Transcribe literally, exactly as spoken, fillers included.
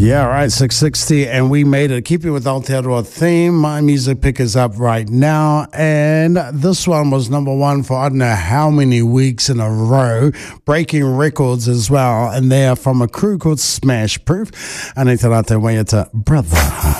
Yeah, right, six sixty, and we made it. Keeping with Aotearoa theme, my music pick is up right now, and this one was number one for I don't know how many weeks in a row, breaking records as well, and they are from a crew called Smash Proof. Anei te rate waiata, brother.